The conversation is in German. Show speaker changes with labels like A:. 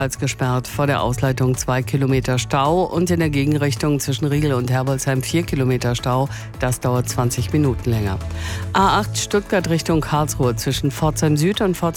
A: als gesperrt, vor der Ausleitung 2 Kilometer Stau und in der Gegenrichtung zwischen Riegel und Herbolzheim 4 Kilometer Stau. Das dauert 20 Minuten länger. A8 Stuttgart Richtung Karlsruhe zwischen Pforzheim Süd und Pforzheim